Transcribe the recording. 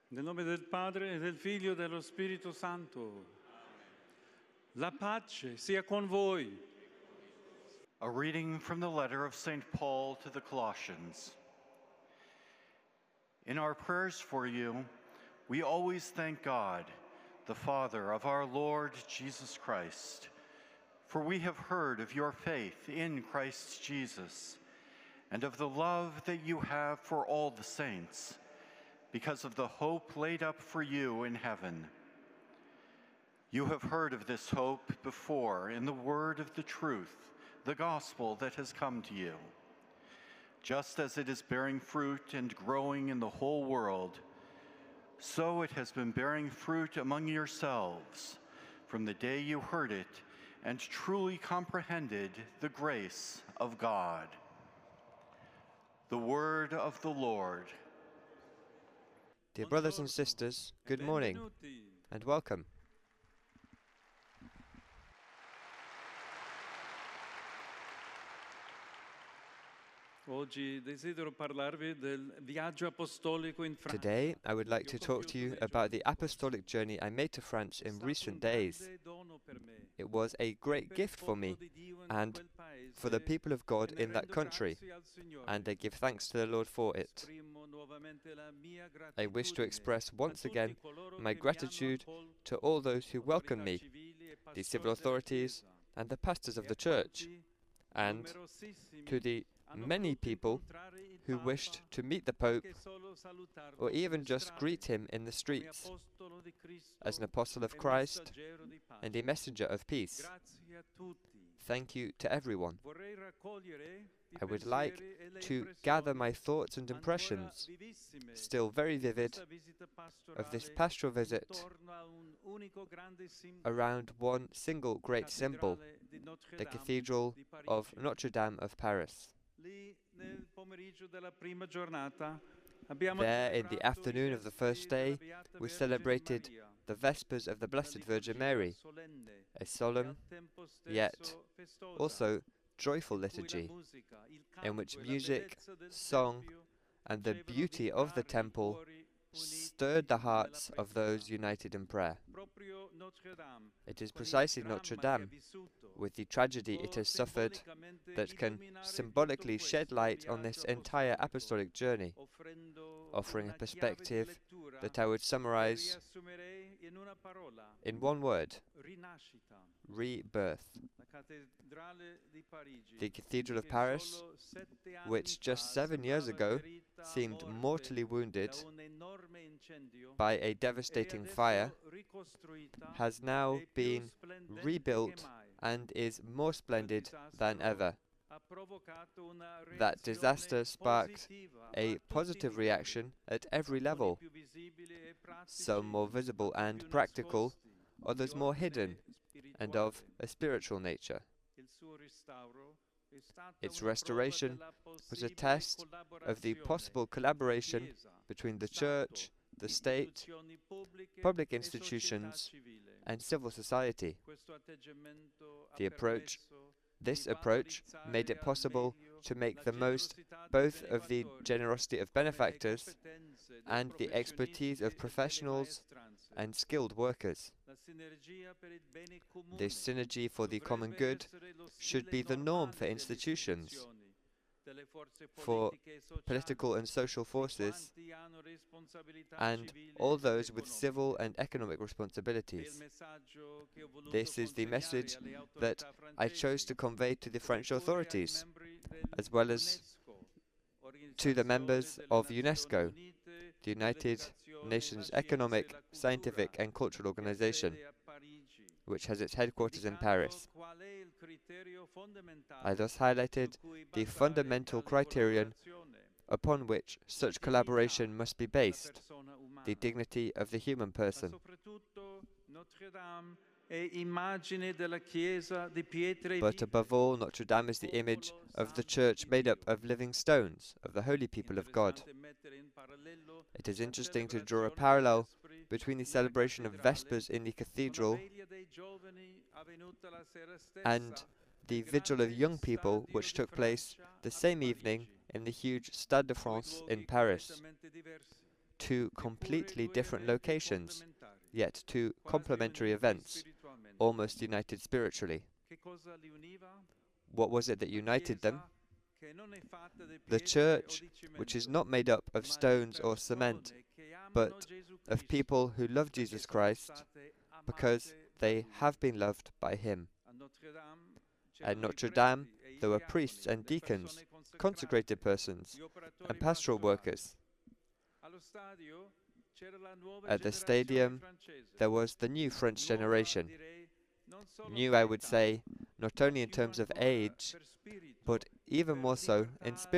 Nel nome del Padre e del Figlio e dello Spirito Santo. La pace sia con voi. A reading from the letter of St. Paul to the Colossians. In our prayers for you, we always thank God, the Father of our Lord Jesus Christ, for we have heard of your faith in Christ Jesus and of the love that you have for all the saints, because of the hope laid up for you in heaven. You have heard of this hope before in the word of the truth, the gospel that has come to you. Just as it is bearing fruit and growing in the whole world, so it has been bearing fruit among yourselves from the day you heard it and truly comprehended the grace of God. The word of the Lord. Dear brothers and sisters, good morning Benvenuti. and welcome. Oggi desidero parlarvi del viaggio apostolico in Francia. Today I would like to talk to you about the apostolic journey I made to France in recent days. It was a great gift for me and for the people of God in that country, and I give thanks to the Lord for it. I wish to express once again my gratitude to all those who welcomed me, the civil authorities and the pastors of the church, and to the many people who wished to meet the Pope or even just greet him in the streets as an apostle of Christ and a messenger of peace. Thank you to everyone. I would like to gather my thoughts and impressions, still very vivid, of this pastoral visit around one single great symbol, the Cathedral of Notre Dame of Paris. There, in the afternoon of the first day, we celebrated the Vespers of the Blessed Virgin Mary, a solemn, yet also joyful liturgy, in which music, song, and the beauty of the temple stirred the hearts of those united in prayer. It is precisely Notre Dame, with the tragedy it has suffered, that can symbolically shed light on this entire apostolic journey, offering a perspective that I would summarize in one word: rebirth. The Cathedral of Paris, which just 7 years ago seemed mortally wounded by a devastating fire, has now been rebuilt and is more splendid than ever. That disaster sparked a positive reaction at every level, some more visible and practical, others more hidden and of a spiritual nature. Its restoration was a test of the possible collaboration between the Church, the state, public institutions, and civil society. This approach made it possible to make the most both of the generosity of benefactors and the expertise of professionals and skilled workers. This synergy for the common good should be the norm for institutions, for political and social forces, and all those with civil and economic responsibilities. This is the message that I chose to convey to the French authorities, as well as to the members of UNESCO, the United Nations Economic, Scientific and Cultural Organization, which has its headquarters in Paris. I thus highlighted the fundamental criterion upon which such collaboration must be based: the dignity of the human person. But above all, Notre Dame is the image of the Church made up of living stones, of the holy people of God. It is interesting to draw a parallel between the celebration of Vespers in the cathedral and the vigil of young people which took place the same evening in the huge Stade de France in Paris. two completely different locations, yet two complementary events, almost united spiritually. What was it that united them? The church, which is not made up of stones or cement, but of people who love Jesus Christ because they have been loved by Him. At Notre Dame, there were priests and deacons, consecrated persons, and pastoral workers. At the stadium, there was the new French generation. New, I would say, not only in terms of age, but even more so in spirit.